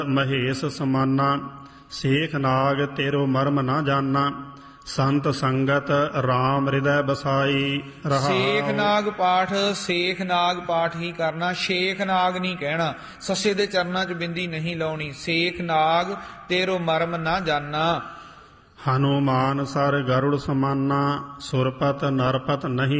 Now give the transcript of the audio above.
ਮਹੇਸ਼ ਸਮਾਨਾ। ਸੇਖ ਨਾਗ ਤੇਰੋ ਮਰਮ ਨਾ ਜਾਨਾ। ਸੰਤ ਸੰਗਤ ਰਾਮ ਹਿਰਦੈ ਬਸਾਈ। ਸੇਖ ਨਾਗ ਪਾਠ ਸੇਖ ਨਾਗ ਪਾਠ ਹੀ ਕਰਨਾ, ਸ਼ੇਖ ਨਾਗ ਨਹੀਂ ਕਹਿਣਾ। ਸੱਸੇ ਦੇ ਚਰਨਾਂ 'ਚ ਬਿੰਦੀ ਨਹੀਂ ਲਾਉਣੀ। ਸੇਖ ਨਾਗ ਤੇਰੋ ਮਰਮ ਨਾ ਜਾਨਾ। ਹਨੂਮਾਨ ਸਰ ਗਰੁੜ ਸਮਾਨਾ। ਸੁਰਪਤ ਨਰਪਤ ਨਹੀਂ